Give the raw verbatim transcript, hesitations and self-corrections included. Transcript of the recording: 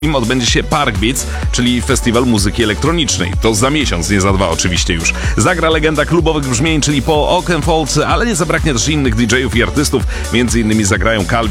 odbędzie się Park Beats, czyli festiwal muzyki elektronicznej. To za miesiąc, nie za dwa oczywiście już. Zagra legenda klubowych brzmień, czyli Paul Oakenfold, ale nie zabraknie też innych D J ów i artystów. Między innymi zagrają Calvin